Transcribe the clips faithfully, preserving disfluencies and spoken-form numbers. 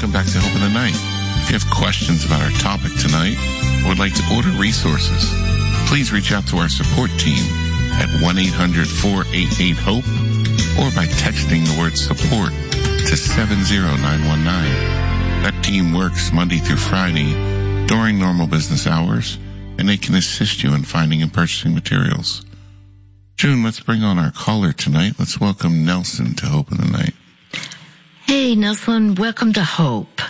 welcome back to Hope in the Night. If you have questions about our topic tonight or would like to order resources, please reach out to our support team at one eight hundred four eight eight HOPE or by texting the word support to seven zero nine one nine. That team works Monday through Friday during normal business hours, and they can assist you in finding and purchasing materials. June, let's bring on our caller tonight. Let's welcome Nelson to Hope in the Night. Hey, Nelson, welcome to Hope.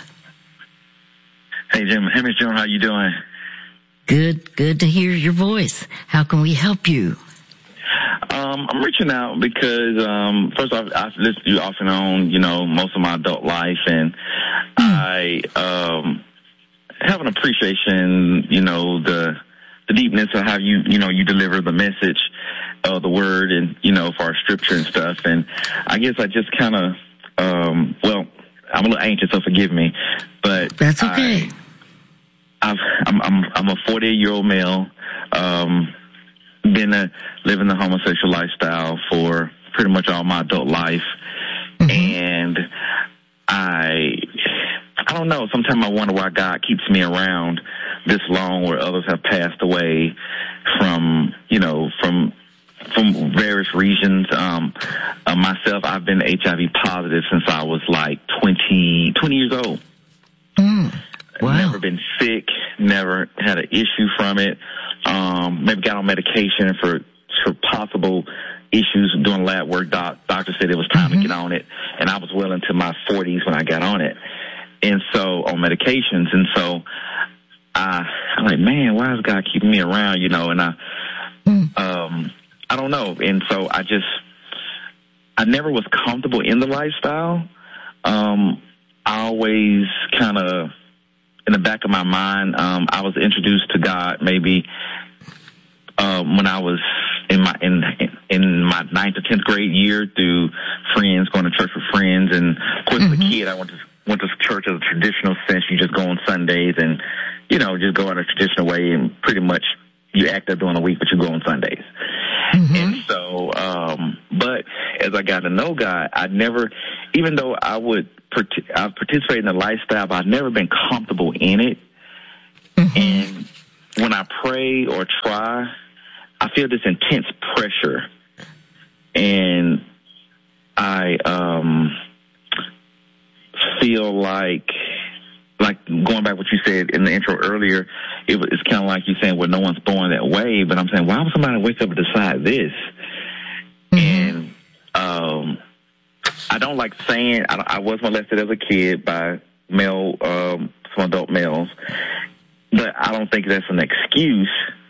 Hey, Jim. Hey, Miss June, how you doing? Good, good to hear your voice. How can we help you? Um, I'm reaching out because, um, first off, I've listened to you off and on, you know, most of my adult life, and mm. I um, have an appreciation, you know, the the deepness of how you, you know, you deliver the message of the word and, you know, for our scripture and stuff. And I guess I just kind of, um, well, I'm a little anxious, so forgive me, but that's okay. I, I've, I'm, I'm, I'm a forty-eight-year-old male, um, been a, living the homosexual lifestyle for pretty much all my adult life. Mm-hmm. And I, I don't know, sometimes I wonder why God keeps me around this long where others have passed away from, you know, from, from various regions. Um, uh, myself, I've been H I V positive since I was like twenty, twenty years old. Mm. Wow. Never been sick, never had an issue from it. Um, maybe got on medication for, for possible issues doing lab work. Doc, doctor said it was time mm-hmm. to get on it, and I was well into my forties when I got on it, and so on medications. And so I, I'm like, man, why is God keeping me around? You know, and I, mm. um, I don't know. And so I just, I never was comfortable in the lifestyle. Um, I always kind of, in the back of my mind, um, I was introduced to God maybe um, when I was in my in in my ninth or tenth grade year through friends, going to church with friends, and of course mm-hmm. as a kid I went to went to church as a traditional sense. You just go on Sundays and you know just go in a traditional way, and pretty much you act up during the week, but you go on Sundays. Mm-hmm. And so, um, but as I got to know God, I never, even though I would. I've participated in the lifestyle, but I've never been comfortable in it. Mm-hmm. And when I pray or try, I feel this intense pressure. And I um, feel like, like going back to what you said in the intro earlier, it, it's kind of like you saying, well, no one's born that way. But I'm saying, why would somebody wake up and decide this? Mm-hmm. And, um, I don't like saying I, I was molested as a kid by male, um, some adult males, but I don't think that's an excuse.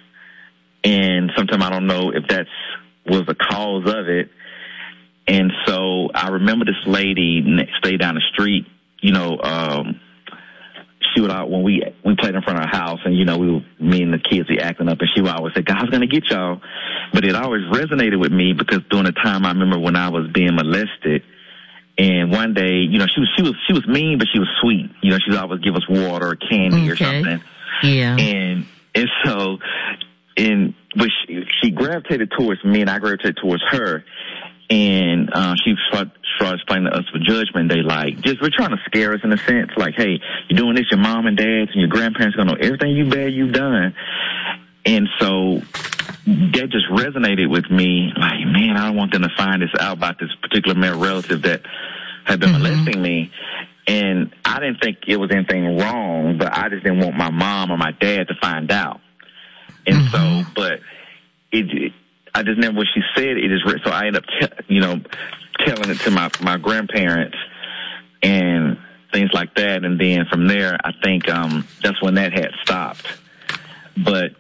And sometimes I don't know if that's was the cause of it. And so I remember this lady stayed down the street. You know, um, she would out when we we played in front of her house, and you know, we were, me and the kids be acting up, and she would always say, "God's gonna get y'all." But it always resonated with me because during the time I remember when I was being molested. And one day, you know, she was she was she was mean, but she was sweet. You know, she'd always give us water or candy okay. or something. Yeah. And and so, and but she, she gravitated towards me, and I gravitated towards her. And uh, she started, started explaining to us for Judgment Day, like, just we're trying to scare us in a sense, like, hey, you're doing this, your mom and dad and your grandparents gonna know everything you bad you've done. And so that just resonated with me, like, man, I don't want them to find this out about this particular male relative that had been mm-hmm. molesting me. And I didn't think it was anything wrong, but I just didn't want my mom or my dad to find out. And mm-hmm. so, but it, I just never, what she said, it is, so I ended up, te- you know, telling it to my, my grandparents and things like that. And then from there, I think, um, that's when that had stopped. But,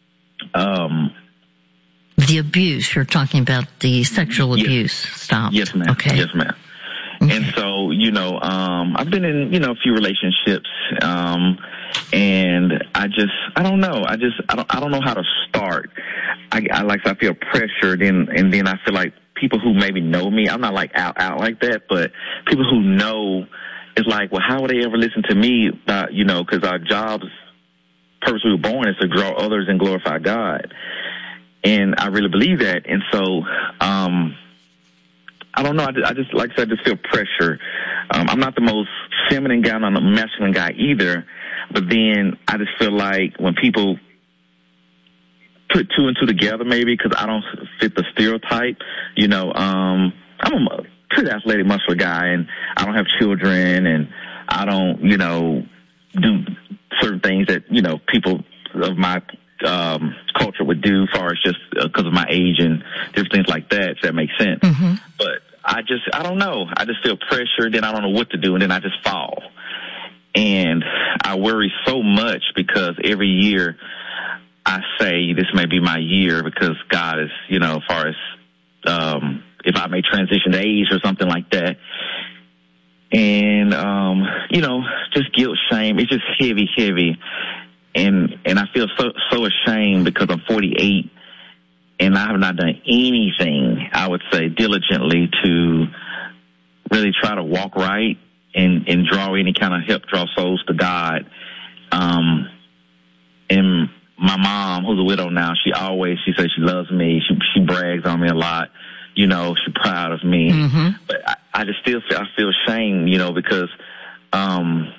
um, the abuse, you're talking about the sexual yes, abuse stopped. Yes, ma'am. Okay. Yes, ma'am. Okay. And so, you know, um, I've been in, you know, a few relationships, um, and I just, I don't know. I just, I don't, I don't know how to start. I, I like, I feel pressured, and, and then I feel like people who maybe know me, I'm not like out, out like that, but people who know, it's like, well, how would they ever listen to me about, you know, because our jobs, purpose we were born is to draw others and glorify God. And I really believe that. And so, um, I don't know. I just, I just, like I said, I just feel pressure. Um, I'm not the most feminine guy, I'm not a masculine guy either. But then I just feel like when people put two and two together, maybe because I don't fit the stereotype, you know, um, I'm a pretty athletic, muscular guy, and I don't have children, and I don't, you know, do certain things that, you know, people of my um, culture would do as far as just because uh, of my age and different things like that, if that makes sense. Mm-hmm. But I just, I don't know. I just feel pressure, then I don't know what to do, and then I just fall. And I worry so much because every year I say this may be my year because God is, you know, as far as um, if I may transition to age or something like that. And, um, you know, just guilt, shame. It's just heavy, heavy. And and I feel so so ashamed because I'm forty-eight and I have not done anything, I would say, diligently to really try to walk right and, and draw any kind of help, draw souls to God. Um, and my mom, who's a widow now, she always, she says she loves me. She she brags on me a lot. You know, she's proud of me. Mm-hmm. But I, I just still feel, I feel shame, you know, because, um,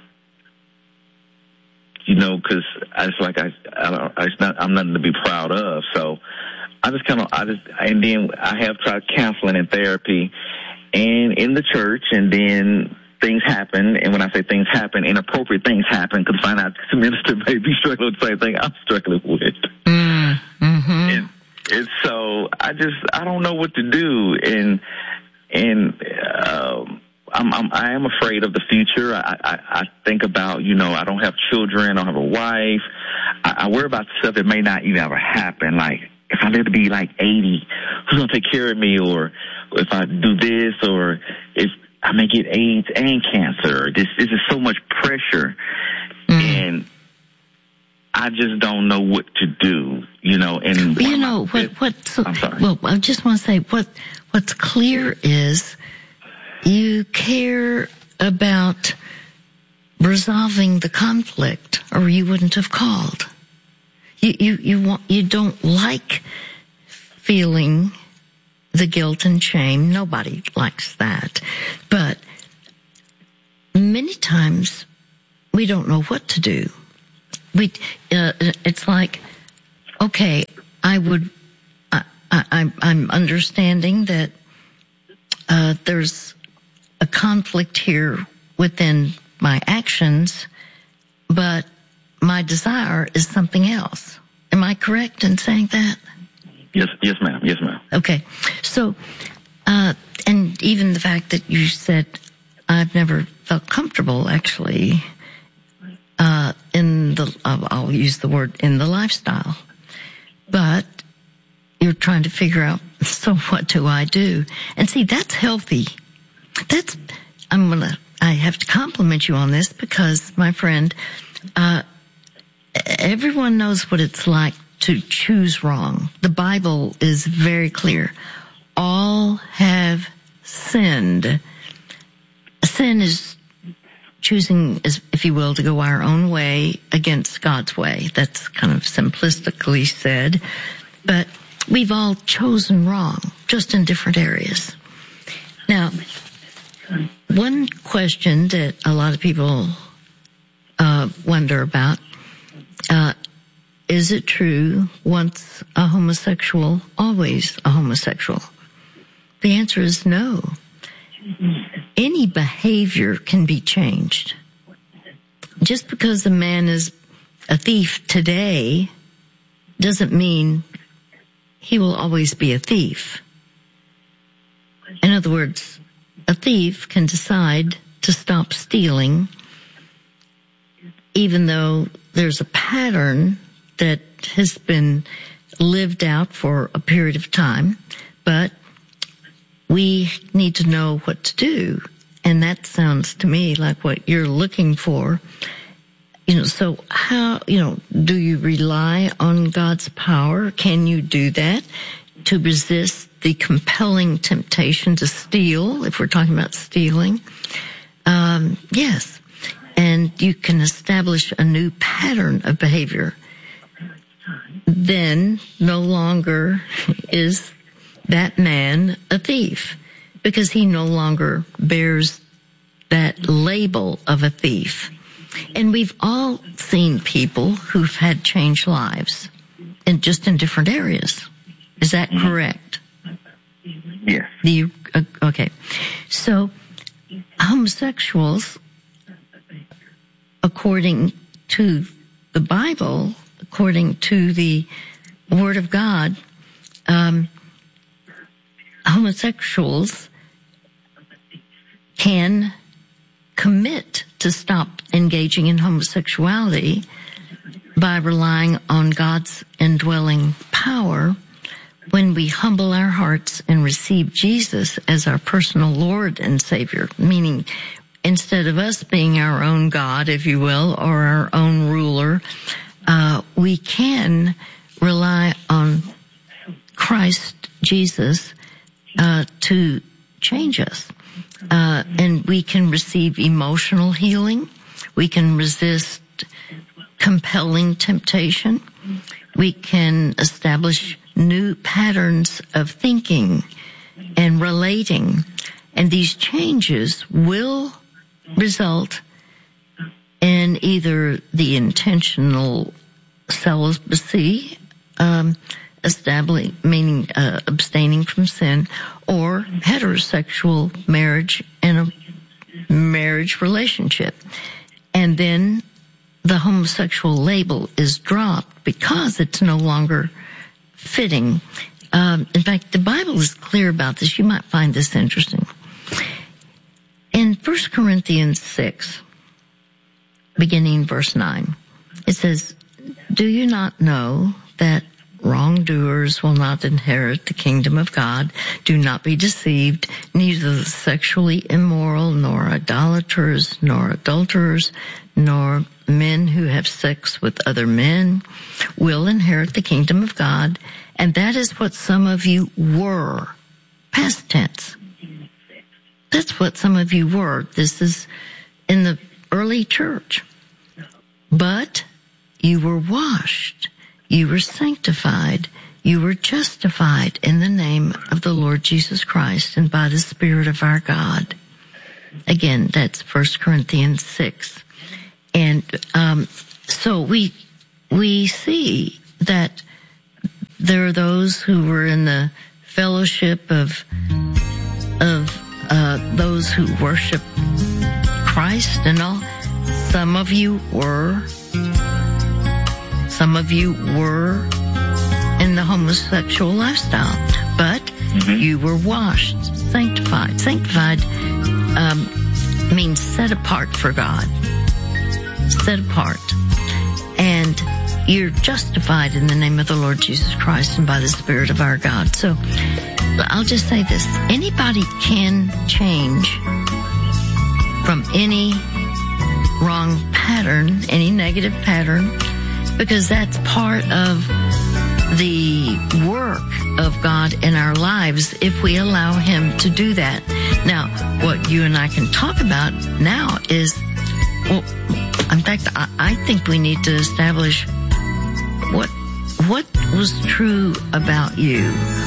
you know, because I just like, I, I don't, I just not, I'm nothing to be proud of. So I just kind of, I just, and then I have tried counseling and therapy and in the church, and then things happen. And when I say things happen, inappropriate things happen, because find out the minister may be struggling with the same thing I'm struggling with. Mm-hmm. And, and so I just, I don't know what to do. And, and, um, I'm, I'm, I am afraid of the future. I, I, I think about, you know, I don't have children. I don't have a wife. I, I worry about stuff that may not even ever happen. Like, if I live to be like eighty, who's going to take care of me? Or if I do this, or if I may get AIDS and cancer. This, this is so much pressure. Mm. And I just don't know what to do, you know. And you know, what, what, so, I'm sorry. Well, I just want to say what, what's clear is you care about resolving the conflict, or you wouldn't have called. You, you, you want, you don't like feeling the guilt and shame. Nobody likes that. But many times we don't know what to do. We, uh, it's like, okay, I would, I, I, I'm understanding that, uh, there's a conflict here within my actions, but my desire is something else. Am I correct in saying that? Yes, yes, ma'am. Yes, ma'am. Okay. So, uh, and even the fact that you said, I've never felt comfortable, actually, uh, in the, I'll use the word, in the lifestyle. But you're trying to figure out, so what do I do? And see, that's healthy. That's, I'm gonna, I have to compliment you on this because, my friend, uh, everyone knows what it's like to choose wrong. The Bible is very clear. All have sinned. Sin is choosing, if you will, to go our own way against God's way. That's kind of simplistically said. But we've all chosen wrong, just in different areas. Now, one question that a lot of people uh wonder about, uh, is it true, once a homosexual, always a homosexual? The answer is no. Any behavior can be changed. Just because a man is a thief today doesn't mean he will always be a thief. In other words, a thief can decide to stop stealing even though there's a pattern that has been lived out for a period of time, but we need to know what to do. And that sounds to me like what you're looking for. You know, so how, you know, do you rely on God's power? Can you do that to resist the compelling temptation to steal, if we're talking about stealing? Um, yes. And you can establish a new pattern of behavior. Then no longer is that man a thief, because he no longer bears that label of a thief. And we've all seen people who've had changed lives, and just in different areas. Is that mm-hmm. correct? Yes. Do you, uh, okay. So, homosexuals, according to the Bible, according to the Word of God, um, homosexuals can commit to stop engaging in homosexuality by relying on God's indwelling power when we humble our hearts and receive Jesus as our personal Lord and Savior, meaning instead of us being our own God, if you will, or our own ruler, uh, we can rely on Christ Jesus uh, to change us. Uh, and we can receive emotional healing. We can resist compelling temptation. We can establish new patterns of thinking and relating. And these changes will result in either the intentional celibacy, um, establishing, meaning uh, abstaining from sin, or heterosexual marriage and a marriage relationship. And then the homosexual label is dropped because it's no longer fitting. Um, in fact, the Bible is clear about this. You might find this interesting. In First Corinthians six, beginning verse nine, it says, "Do you not know that wrongdoers will not inherit the kingdom of God? Do not be deceived. Neither the sexually immoral, nor idolaters, nor adulterers, nor men who have sex with other men will inherit the kingdom of God." And that is what some of you were. Past tense. That's what some of you were. This is in the early church. But you were washed. You were sanctified. You were justified in the name of the Lord Jesus Christ and by the Spirit of our God. Again, that's First Corinthians six. And um, so we we see that there are those who were in the fellowship of of uh, those who worship Christ and all. Some of you were. Some of you were in the homosexual lifestyle, but mm-hmm. you were washed, sanctified. Sanctified um, means set apart for God. Set apart. And you're justified in the name of the Lord Jesus Christ and by the Spirit of our God. So I'll just say this. Anybody can change from any wrong pattern, any negative pattern, because that's part of the work of God in our lives if we allow Him to do that. Now, what you and I can talk about now is, well, in fact, I, I think we need to establish what what was true about you.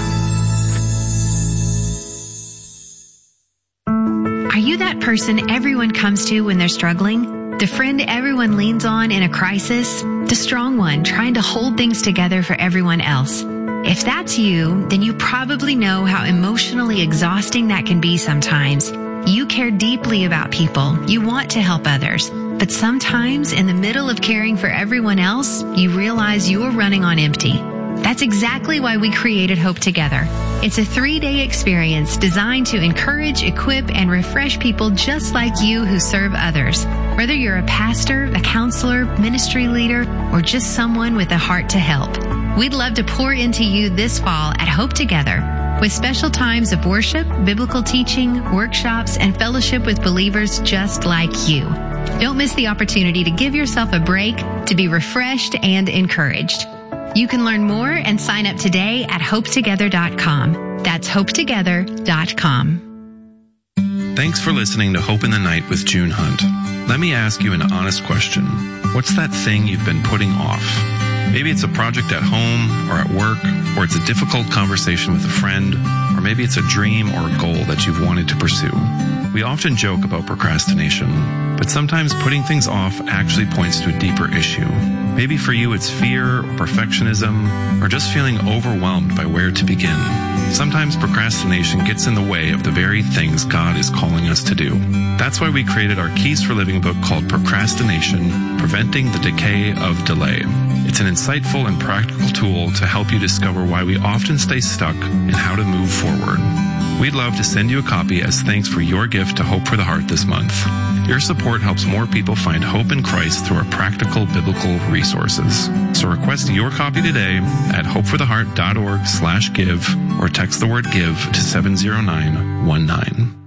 Are you that person everyone comes to when they're struggling? The friend everyone leans on in a crisis? The strong one trying to hold things together for everyone else? If that's you, then you probably know how emotionally exhausting that can be sometimes. You care deeply about people. You want to help others. But sometimes, in the middle of caring for everyone else, you realize you're running on empty. That's exactly why we created Hope Together. It's a three-day experience designed to encourage, equip, and refresh people just like you who serve others. Whether you're a pastor, a counselor, ministry leader, or just someone with a heart to help. We'd love to pour into you this fall at Hope Together, with special times of worship, biblical teaching, workshops, and fellowship with believers just like you. Don't miss the opportunity to give yourself a break, to be refreshed and encouraged. You can learn more and sign up today at hope together dot com. That's hope together dot com. Thanks for listening to Hope in the Night with June Hunt. Let me ask you an honest question. What's that thing you've been putting off? Maybe it's a project at home or at work, or it's a difficult conversation with a friend, or maybe it's a dream or a goal that you've wanted to pursue. We often joke about procrastination, but sometimes putting things off actually points to a deeper issue. Maybe for you it's fear or perfectionism, or just feeling overwhelmed by where to begin. Sometimes procrastination gets in the way of the very things God is calling us to do. That's why we created our Keys for Living book called Procrastination, Preventing the Decay of Delay. It's an insightful and practical tool to help you discover why we often stay stuck and how to move forward. We'd love to send you a copy as thanks for your gift to Hope for the Heart this month. Your support helps more people find hope in Christ through our practical biblical resources. So request your copy today at hopefortheheart.org slash give or text the word give to seven zero nine one nine.